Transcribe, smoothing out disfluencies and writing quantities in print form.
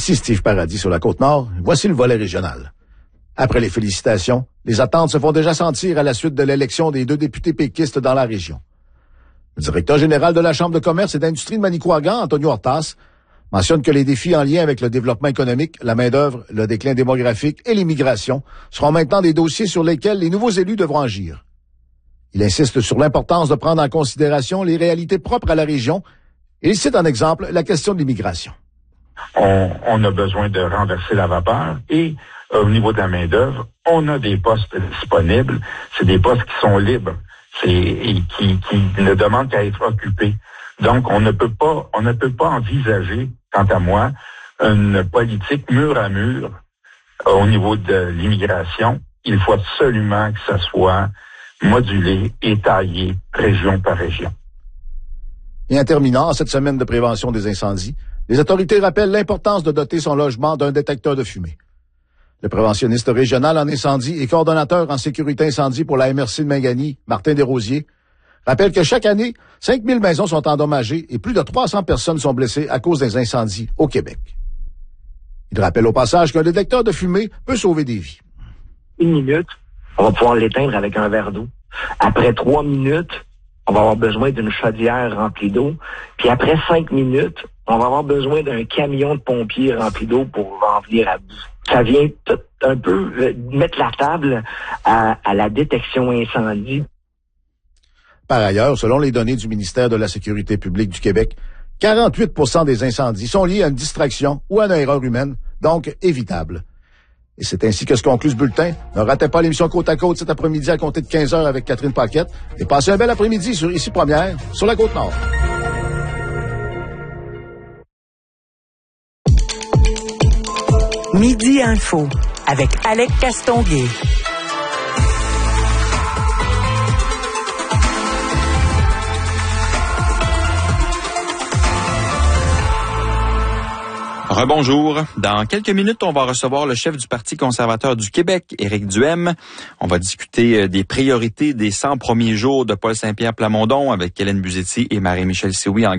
Ici Steve Paradis sur la Côte-Nord. Voici le volet régional. Après les félicitations, les attentes se font déjà sentir à la suite de l'élection des 2 députés péquistes dans la région. Le directeur général de la Chambre de commerce et d'industrie de Manicouagan, Antonio Hortas, mentionne que les défis en lien avec le développement économique, la main-d'œuvre, le déclin démographique et l'immigration seront maintenant des dossiers sur lesquels les nouveaux élus devront agir. Il insiste sur l'importance de prendre en considération les réalités propres à la région et il cite en exemple la question de l'immigration. On a besoin de renverser la vapeur et au niveau de la main-d'œuvre, on a des postes disponibles. C'est des postes qui sont libres et qui ne demandent qu'à être occupés. Donc, on ne peut pas envisager, quant à moi, une politique mur à mur au niveau de l'immigration. Il faut absolument que ça soit modulé et taillé région par région. Et en terminant, en cette semaine de prévention des incendies, les autorités rappellent l'importance de doter son logement d'un détecteur de fumée. Le préventionniste régional en incendie et coordonnateur en sécurité incendie pour la MRC de Mingani, Martin Desrosiers, rappelle que chaque année, 5000 maisons sont endommagées et plus de 300 personnes sont blessées à cause des incendies au Québec. Il rappelle au passage qu'un détecteur de fumée peut sauver des vies. 1 minute, on va pouvoir l'éteindre avec un verre d'eau. Après 3 minutes, on va avoir besoin d'une chaudière remplie d'eau. Puis après 5 minutes, on va avoir besoin d'un camion de pompiers rempli d'eau pour en venir à bout. Ça vient tout un peu mettre la table à la détection incendie. Par ailleurs, selon les données du ministère de la Sécurité publique du Québec, 48% des incendies sont liés à une distraction ou à une erreur humaine, donc évitable. Et c'est ainsi que se conclut ce bulletin. Ne ratez pas l'émission Côte à Côte cet après-midi à compter de 15h avec Catherine Paquette. Et passez un bel après-midi sur Ici Première, sur la Côte-Nord. Midi Info avec Alec Castonguay. Rebonjour. Dans quelques minutes, on va recevoir le chef du Parti conservateur du Québec, Éric Duhem. On va discuter des priorités des 100 premiers jours de Paul Saint-Pierre Plamondon avec Hélène Buzetti et Marie-Michel Sioui en